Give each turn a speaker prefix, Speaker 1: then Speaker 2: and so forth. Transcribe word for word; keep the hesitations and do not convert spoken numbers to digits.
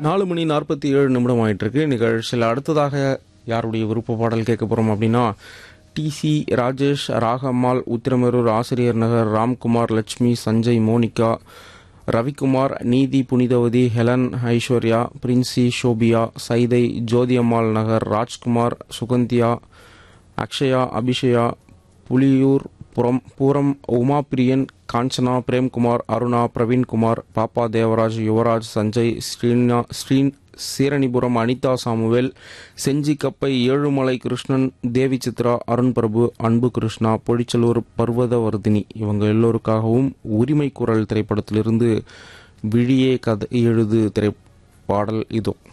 Speaker 1: நாலு மணி நாற்பத்தி ஏழு நிமிடம் ஆயிட்டு இருக்கு. நிகழ்ச்சியில் அடுத்ததாக யாருடைய விருப்ப பாடல் கேட்க போறோம் அப்படின்னா, டி சி ராஜேஷ், ராகம்மாள், உத்திரமேரூர், ஆசிரியர் நகர், ராம்குமார், லட்சுமி, சஞ்சய், மோனிகா, ரவிக்குமார், நீதி, புனிதவதி, ஹெலன், ஐஸ்வர்யா, பிரின்சி, ஷோபியா, சைதை, ஜோதியம்மாள் நகர், ராஜ்குமார், சுகந்தியா, அக்ஷயா, அபிஷயா, புலியூர், புறம் பூரம், உமாபிரியன், காஞ்சனா, பிரேம்குமார், அருணா, பிரவீன்குமார், பாப்பா தேவராஜ், யுவராஜ், சஞ்சய், ஸ்ரீனா ஸ்ரீன் சீரணிபுரம், அனிதா சாமுவேல், செஞ்சி கப்பை, ஏழுமலை கிருஷ்ணன், தேவி சித்ரா, அருண் பிரபு, அன்பு கிருஷ்ணா, பொழிச்சலூர், பர்வதவர்தினி இவங்க எல்லோருக்காகவும் உரிமை குரல் திரைப்படத்திலிருந்து விழியே கதை எழுது திரைப்பாடல் இதோ.